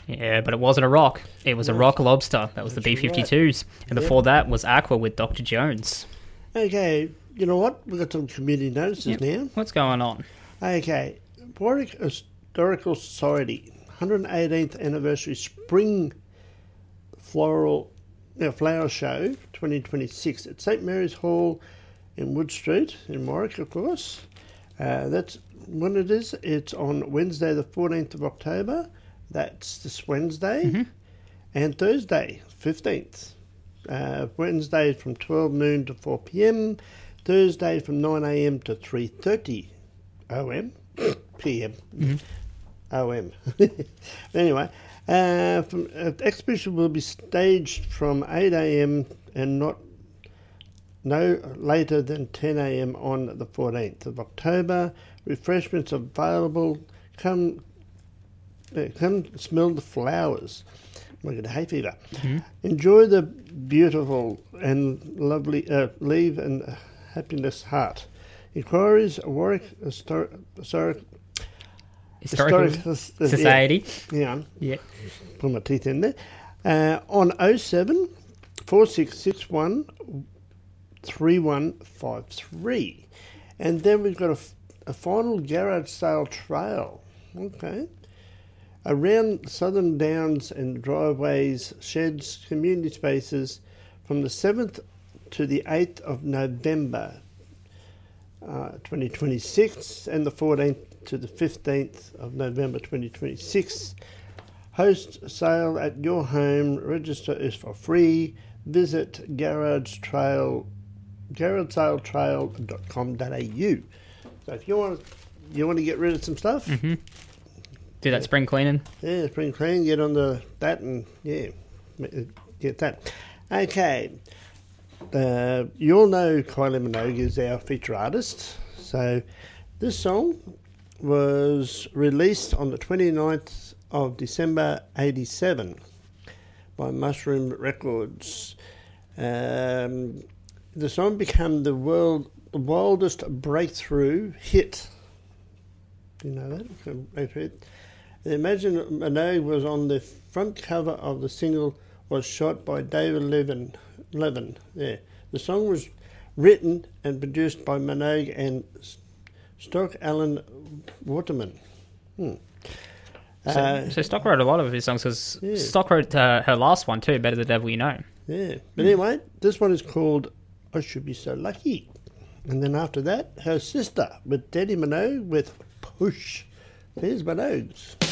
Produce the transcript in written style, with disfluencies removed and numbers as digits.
Yeah, but it wasn't a rock. It was a rock lobster. That was the B-52s. And before that was Aqua with Dr. Jones. Okay, you know what? We've got some community notices now. What's going on? Okay, Warwick Historical Society, 118th Anniversary Spring Flower Show 2026 at St Mary's Hall in Wood Street in Warwick, of course. That's when it is. It's on Wednesday the 14th of October. That's this Wednesday. Mm-hmm. And Thursday, 15th. Wednesday from 12 noon to 4 p.m. Thursday from 9 a.m. to 3:30 o.m. p.m. Mm-hmm. o.m. Anyway, the exhibition will be staged from 8 a.m. and no later than 10 a.m. on the 14th of October. Refreshments available. Come smell the flowers. We're going to hay fever. Mm-hmm. Enjoy the beautiful and lovely Leave and Happiness Heart. Inquiries, Warwick Historical Society. Yeah. Put my teeth in there. On 07 4661 3153. And then we've got a final garage sale trail. Okay. Around Southern Downs and driveways, sheds, community spaces from the 7th to the 8th of November 2026 and the 14th to the 15th of November 2026. Host sale at your home. Register is for free. Visit garagesaletrail.com.au. So if you want to get rid of some stuff, mm-hmm. Do that spring cleaning. Yeah, spring cleaning. Get on that and get that. Okay. You all know Kylie Minogue is our feature artist. So this song was released on the 29th of December 87 by Mushroom Records. The song became the wildest breakthrough hit. Do you know that? Imagine Minogue was on the front cover of the single, was shot by David Levin. Yeah. The song was written and produced by Minogue and Stock Alan Waterman. So Stock wrote a lot of his songs, because Stock wrote her last one too, Better the Devil You Know. Yeah. But anyway, this one is called I Should Be So Lucky. And then after that, her sister with Daddy Minogue with Push. Here's Minogue's.